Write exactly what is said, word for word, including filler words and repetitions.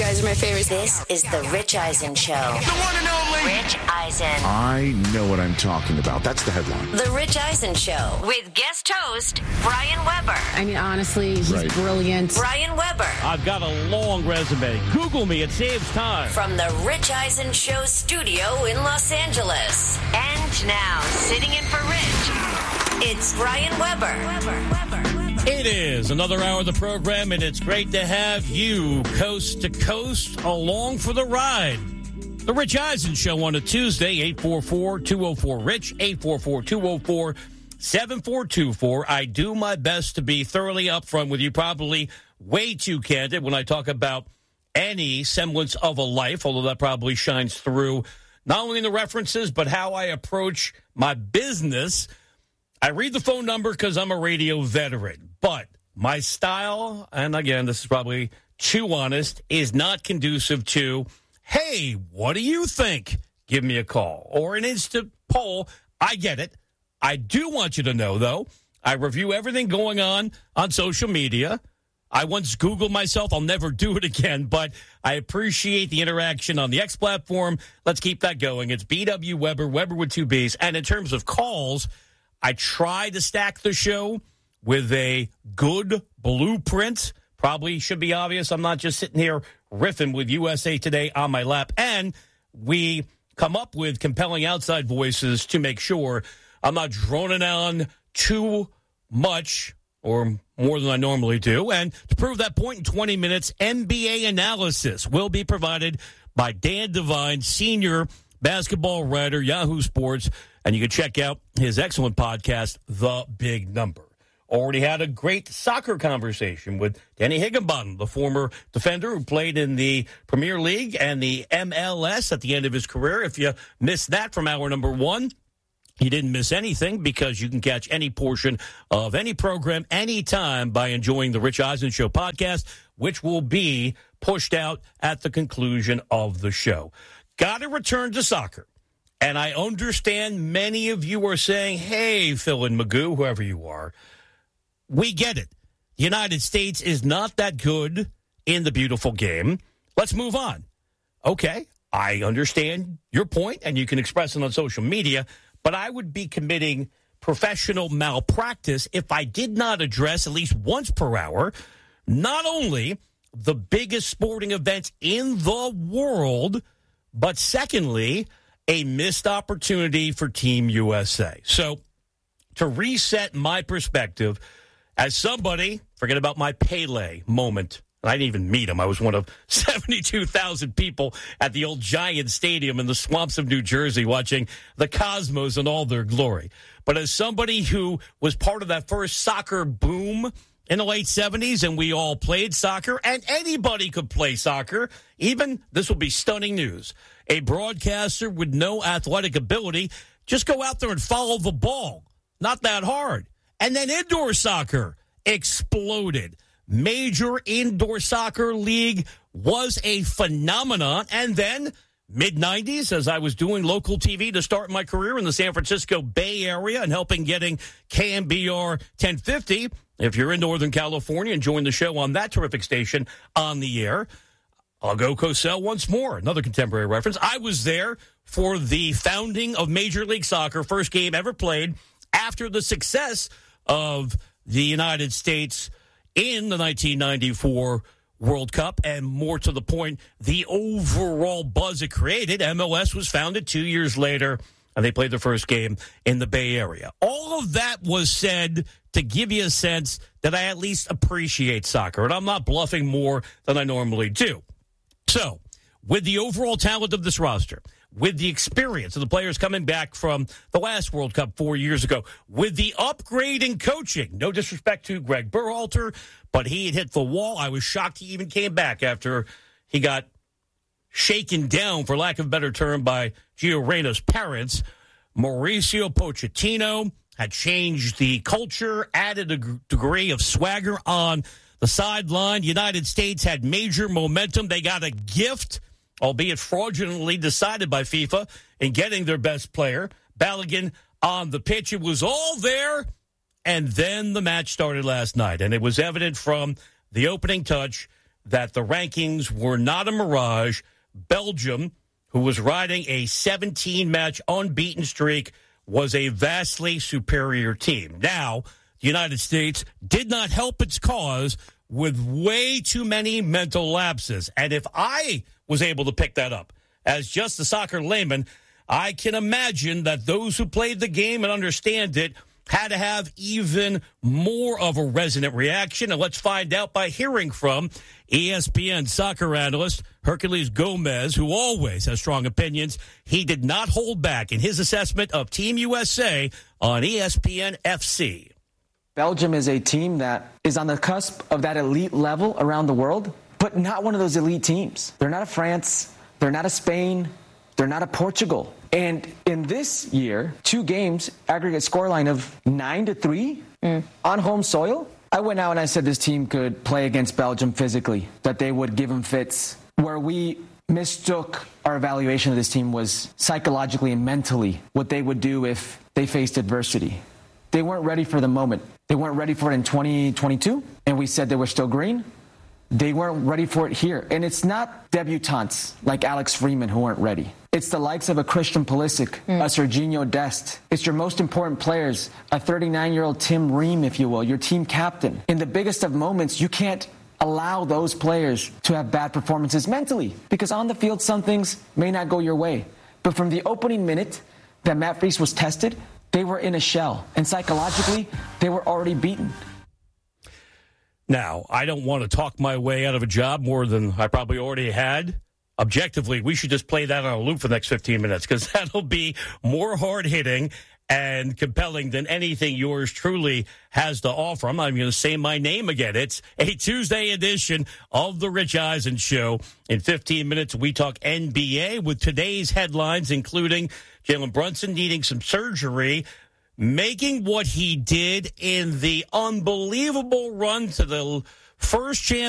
guys are my favorites. This is the Rich Eisen Show. The one and only Rich Eisen. I know what I'm talking about. That's the headline. The Rich Eisen Show with guest host Brian Weber. I mean, honestly, he's Right. brilliant. Brian Weber. I've got a long resume. Google me. It saves time. From the Rich Eisen Show studio in Los Angeles. And now, sitting in for Rich, it's Brian Weber. Weber, Weber. It is another hour of the program, and it's great to have you coast to coast along for the ride. The Rich Eisen Show on a Tuesday, eight four four, two oh four, RICH, eight four four, two oh four, seven four two four. I do my best to be thoroughly upfront with you, probably way too candid when I talk about any semblance of a life, although that probably shines through not only in the references, but how I approach my business. I read the phone number because I'm a radio veteran, but my style, and again, this is probably too honest, is not conducive to, hey, what do you think? Give me a call. Or an instant poll. I get it. I do want you to know, though, I review everything going on on social media. I once Googled myself. I'll never do it again, but I appreciate the interaction on the X platform. Let's keep that going. It's B W Weber, Weber with two B's. And in terms of calls, I try to stack the show with a good blueprint. Probably should be obvious. I'm not just sitting here riffing with U S A Today on my lap. And we come up with compelling outside voices to make sure I'm not droning on too much or more than I normally do. And to prove that point in twenty minutes, N B A analysis will be provided by Dan Devine, senior basketball writer, Yahoo Sports. And you can check out his excellent podcast, The Big Number. Already had a great soccer conversation with Danny Higginbottom, the former defender who played in the Premier League and the M L S at the end of his career. If you missed that from hour number one, you didn't miss anything because you can catch any portion of any program anytime by enjoying the Rich Eisen Show podcast, which will be pushed out at the conclusion of the show. Got to return to soccer. And I understand many of you are saying, hey, Phil and Magoo, whoever you are, we get it. The United States is not that good in the beautiful game. Let's move on. Okay, I understand your point, and you can express it on social media, but I would be committing professional malpractice if I did not address at least once per hour not only the biggest sporting events in the world, but secondly, a missed opportunity for Team U S A. So to reset my perspective as somebody, forget about my Pele moment. I didn't even meet him. I was one of seventy-two thousand people at the old Giant Stadium in the swamps of New Jersey watching the Cosmos in all their glory. But as somebody who was part of that first soccer boom in the late seventies, and we all played soccer, and anybody could play soccer, even, this will be stunning news, a broadcaster with no athletic ability, just go out there and follow the ball. Not that hard. And then indoor soccer exploded. Major indoor soccer league was a phenomenon. And then mid nineties, as I was doing local T V to start my career in the San Francisco Bay Area and helping getting K M B R ten fifty, if you're in Northern California and join the show on that terrific station on the air, I'll go Cosell once more, another contemporary reference. I was there for the founding of Major League Soccer, first game ever played after the success of the United States in the nineteen ninety-four World Cup, and more to the point, the overall buzz it created. M L S was founded two years later, and they played their first game in the Bay Area. All of that was said to give you a sense that I at least appreciate soccer, and I'm not bluffing more than I normally do. So, with the overall talent of this roster, with the experience of the players coming back from the last World Cup four years ago, with the upgrade in coaching, no disrespect to Greg Berhalter, but he had hit the wall. I was shocked he even came back after he got shaken down, for lack of a better term, by Gio Reyna's parents. Mauricio Pochettino had changed the culture, added a g- degree of swagger on the sideline. United States had major momentum. They got a gift, albeit fraudulently decided by FIFA, in getting their best player, Balogun, on the pitch. It was all there, and then the match started last night, and it was evident from the opening touch that the rankings were not a mirage. Belgium, who was riding a seventeen-match unbeaten streak, was a vastly superior team. Now, the United States did not help its cause with way too many mental lapses. And if I was able to pick that up as just a soccer layman, I can imagine that those who played the game and understand it had to have even more of a resonant reaction. And let's find out by hearing from E S P N soccer analyst Herculez Gomez, who always has strong opinions. He did not hold back in his assessment of Team U S A on E S P N F C. Belgium is a team that is on the cusp of that elite level around the world, but not one of those elite teams. They're not a France. They're not a Spain. They're not a Portugal. And in this year, two games, aggregate scoreline of nine to three mm. on home soil. I went out and I said this team could play against Belgium physically, that they would give them fits. Where we mistook our evaluation of this team was psychologically and mentally what they would do if they faced adversity. They weren't ready for the moment. They weren't ready for it in twenty twenty-two, and we said they were still green. They weren't ready for it here. And it's not debutantes like Alex Freeman who weren't ready. It's the likes of a Christian Pulisic, mm. a Serginho Dest. It's your most important players, a thirty-nine-year-old Tim Ream, if you will, your team captain. In the biggest of moments, you can't allow those players to have bad performances mentally, because on the field, some things may not go your way. But from the opening minute that Matt Freese was tested, they were in a shell. And psychologically, they were already beaten. Now, I don't want to talk my way out of a job more than I probably already had. Objectively, we should just play that on a loop for the next fifteen minutes, because that'll be more hard-hitting and compelling than anything yours truly has to offer. I'm not even going to say my name again. It's a Tuesday edition of The Rich Eisen Show. In fifteen minutes, we talk N B A with today's headlines, including Jalen Brunson needing some surgery, making what he did in the unbelievable run to the first championship